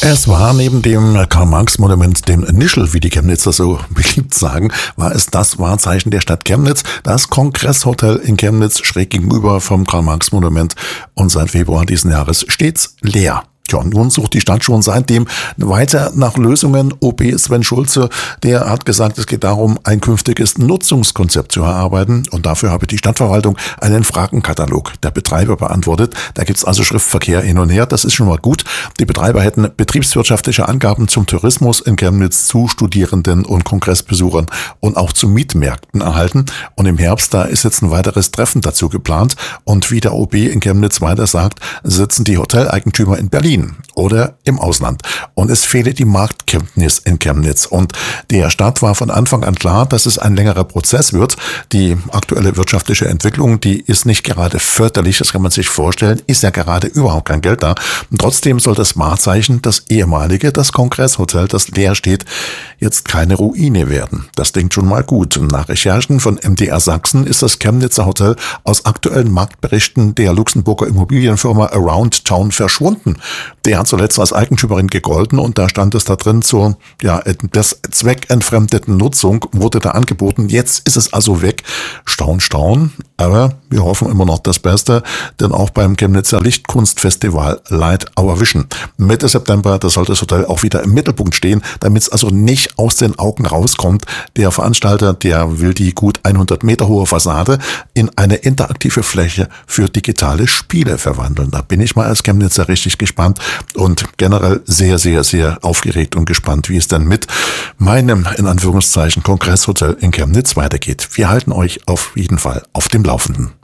Es war neben dem Karl-Marx-Monument, dem Nischel, wie die Chemnitzer so beliebt sagen, war es das Wahrzeichen der Stadt Chemnitz, das Kongresshotel in Chemnitz schräg gegenüber vom Karl-Marx-Monument und seit Februar diesen Jahres stets leer. Ja, nun sucht die Stadt schon seitdem weiter nach Lösungen. OB Sven Schulze, der hat gesagt, es geht darum, ein künftiges Nutzungskonzept zu erarbeiten. Und dafür habe die Stadtverwaltung einen Fragenkatalog der Betreiber beantwortet. Da gibt's also Schriftverkehr hin und her. Das ist schon mal gut. Die Betreiber hätten betriebswirtschaftliche Angaben zum Tourismus in Chemnitz, zu Studierenden und Kongressbesuchern und auch zu Mietmärkten erhalten. Und im Herbst, da ist jetzt ein weiteres Treffen dazu geplant. Und wie der OB in Chemnitz weiter sagt, sitzen die Hoteleigentümer in Berlin oder im Ausland. Und es fehle die Marktkenntnis in Chemnitz. Und der Stadt war von Anfang an klar, dass es ein längerer Prozess wird. Die aktuelle wirtschaftliche Entwicklung, die ist nicht gerade förderlich, das kann man sich vorstellen, ist ja gerade überhaupt kein Geld da. Und trotzdem soll das Wahrzeichen, das ehemalige, das Kongresshotel, das leer steht, jetzt keine Ruine werden. Das klingt schon mal gut. Nach Recherchen von MDR Sachsen ist das Chemnitzer Hotel aus aktuellen Marktberichten der Luxemburger Immobilienfirma Around Town verschwunden. Der hat zuletzt als Eigentümerin gegolten und da stand es da drin zur des zweckentfremdeten Nutzung wurde da angeboten. Jetzt ist es also weg. Staun, staun. Aber wir hoffen immer noch das Beste, denn auch beim Chemnitzer Lichtkunstfestival Light Our Vision Mitte September, da soll das Hotel auch wieder im Mittelpunkt stehen, damit es also nicht aus den Augen rauskommt. Der Veranstalter, der will die gut 100 Meter hohe Fassade in eine interaktive Fläche für digitale Spiele verwandeln. Da bin ich mal als Chemnitzer richtig gespannt und generell sehr, sehr, sehr aufgeregt und gespannt, wie es dann mit meinem, in Anführungszeichen, Kongresshotel in Chemnitz weitergeht. Wir halten euch auf jeden Fall auf dem Laufenden.